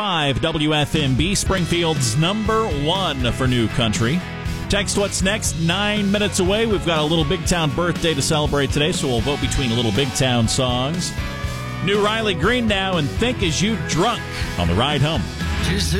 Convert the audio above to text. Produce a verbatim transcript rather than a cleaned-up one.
five W F M B, Springfield's number one for new country. Text what's next, nine minutes away. We've got a Little Big Town birthday to celebrate today, so we'll vote between Little Big Town songs. New Riley Green now, and Think As You Drunk on the ride home.